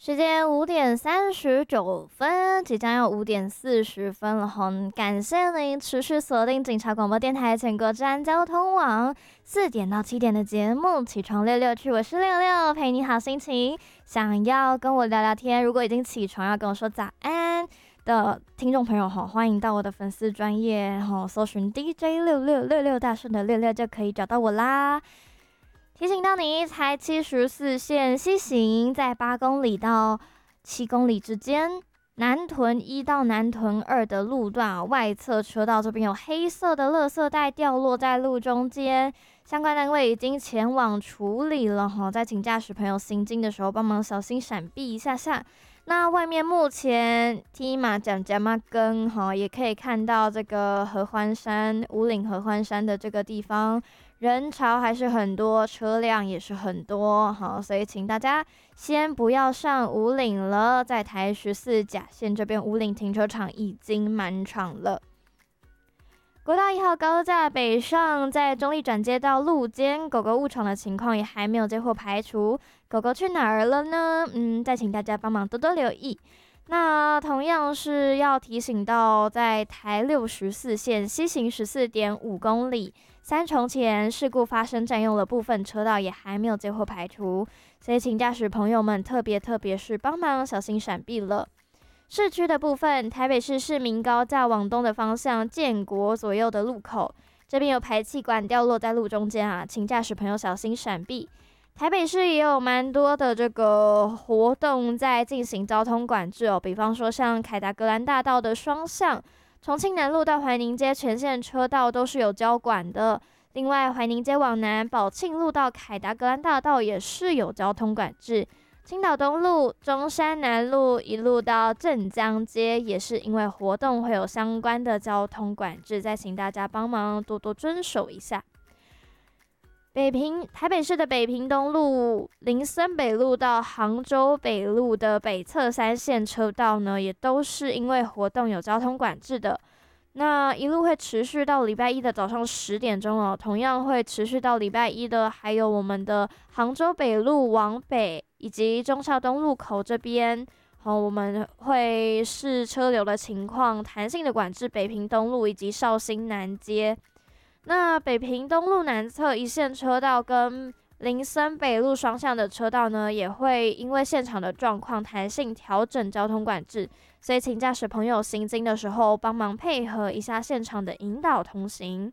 时间5:39，即将要5:40了哈。感谢您持续锁定警察广播电台全国治安交通网4点到7点的节目，起床六六去，我是六六，陪你好心情。想要跟我聊聊天，如果已经起床要跟我说早安的听众朋友哈，欢迎到我的粉丝专页哈，搜寻 DJ 6666大顺的六六就可以找到我啦。提醒到你，台74线西行在8公里到7公里之间，南屯1到南屯2的路段外侧车道这边有黑色的垃圾袋掉落在路中间，相关单位已经前往处理了哈，再请驾驶朋友行经的时候帮忙小心闪避一下下。那外面目前踢马讲加马根哈，也可以看到这个合欢山五岭合欢山的这个地方。人潮还是很多，车辆也是很多，好，所以请大家先不要上五岭了，在台14甲线这边五岭停车场已经满场了。国道1号高架北上，在中立转接到路肩，狗狗误闯的情况也还没有接获排除。狗狗去哪儿了呢？再请大家帮忙多多留意。那同样是要提醒到，在台64线西行14.5公里，三重前事故发生，占用了部分车道，也还没有接获排除，所以请驾驶朋友们特别是帮忙小心闪避了。市区的部分，台北市市民高架往东的方向，建国左右的路口，这边有排气管掉落在路中间啊，请驾驶朋友小心闪避。台北市也有蛮多的这个活动在进行交通管制哦，比方说像凯达格兰大道的双向，重庆南路到怀宁街全线车道都是有交管的。另外，怀宁街往南，宝庆路到凯达格兰大道也是有交通管制。青岛东路、中山南路一路到镇江街，也是因为活动会有相关的交通管制，再请大家帮忙多多遵守一下。台北市的北平东路、林森北路到杭州北路的北侧3线车道呢，也都是因为活动有交通管制的。那一路会持续到礼拜一的早上10点钟哦，同样会持续到礼拜一的，还有我们的杭州北路往北以及忠孝东路口这边，我们会视车流的情况，弹性的管制北平东路以及绍兴南街。那北平东路南侧一线车道跟林森北路双向的车道呢，也会因为现场的状况弹性调整交通管制，所以请驾驶朋友行经的时候帮忙配合一下现场的引导通行。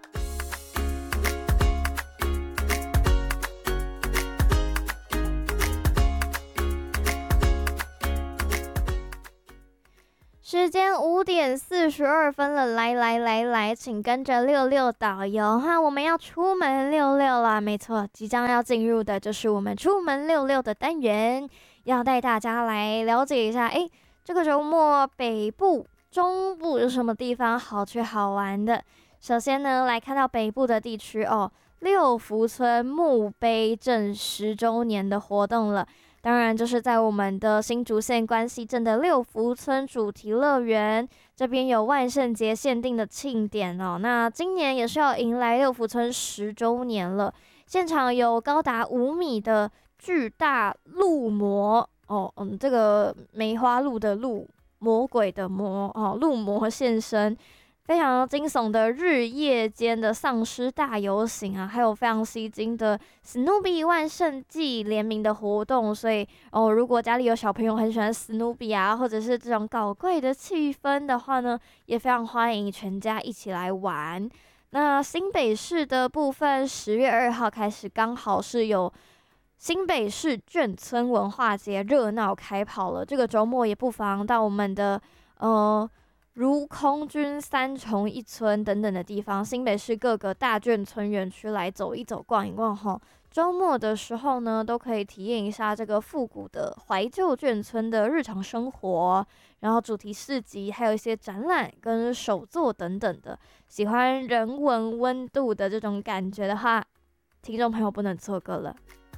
时间5:42了，来，请跟着六六导游哈，我们要出门溜溜啦！没错，即将要进入的就是我们出门溜溜的单元，要带大家来了解一下，这个周末北部、中部有什么地方好去好玩的？首先呢，来看到北部的地区哦，六福村墓碑镇10周年的活动了。当然就是在我们的新竹县关西镇的六福村主题乐园，这边有万圣节限定的庆典哦。那今年也是要迎来六福村10周年了，现场有高达5米的巨大鹿魔哦，这个梅花鹿的鹿，魔鬼的魔哦，鹿魔现身。非常惊悚的日夜间的丧尸大游行啊，还有非常吸睛的史努比万圣季联名的活动，所以如果家里有小朋友很喜欢史努比啊，或者是这种搞怪的气氛的话呢，也非常欢迎全家一起来玩。那新北市的部分，10月2号开始，刚好是有新北市眷村文化节热闹开跑了，这个周末也不妨到我们的如空军3重一村等等的地方，新北市各个大眷村园区来走一走、逛一逛哈。周末的时候呢，都可以体验一下这个复古的怀旧眷村的日常生活，然后主题市集，还有一些展览跟手作等等的。喜欢人文温度的这种感觉的话，听众朋友不能错过了。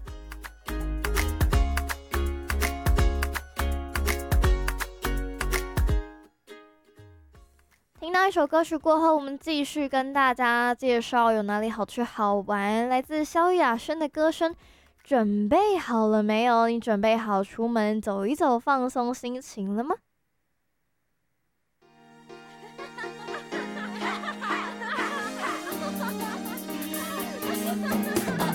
听到一首歌曲过后，我们继续跟大家介绍有哪里好去好玩。来自萧亚轩的歌声， 准备好了没有？你准备好出门走一走，放松心情了吗？